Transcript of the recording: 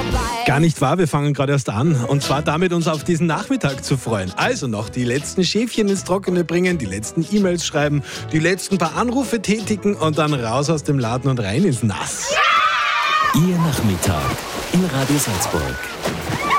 Gar nicht wahr, wir fangen gerade erst an. Und zwar damit, uns auf diesen Nachmittag zu freuen. Also noch die letzten Schäfchen ins Trockene bringen, die letzten E-Mails schreiben, die letzten paar Anrufe tätigen und dann raus aus dem Laden und rein ins Nass. Ihr Nachmittag in Radio Salzburg.